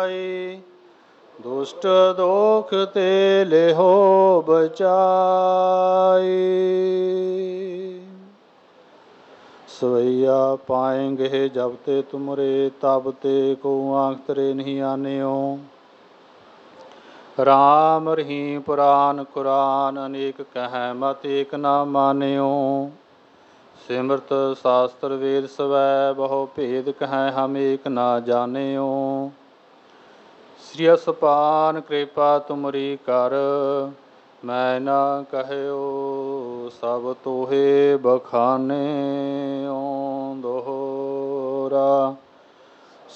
ਪਾਈ। ਦੁਸ਼ਟ ਦੋਖ ਤੇ ਲਿਹੋ ਬਚਾਈ। ਸਵਈਆ ਪਾਏਂਗੇ ਜਬ ਤੇ ਤੁਮਰੇ, ਤਬ ਤੇ ਕੋ ਆਂਖ ਤਰੇ ਨਹੀਂ ਆਨਿਓ। ਰਾਮ ਰਹੀਮ ਪੁਰਾਨ ਕੁਰਾਨ, ਅਨੇਕ ਕਹਿ ਮਤ ਏਕ ਨਾ ਮਾਨਿਓ। ਸਿਮਰਤ ਸ਼ਾਸਤਰ ਵੇਦ ਸਵੈ, ਬਹੁ ਭੇਦ ਕਹਿ ਹਮ ਏਕ ਨਾ ਜਾਣਿਓ। ਸ੍ਰੀ ਅਸਪਾਨ ਕਿਰਪਾ ਤੁਮਰੀ ਕਰ, ਮੈਂ ਨਾ ਕਹਿਓ ਸਭ ਤੋਹੇ ਬਖਾਨਿਓ। ਦੋਹਰਾ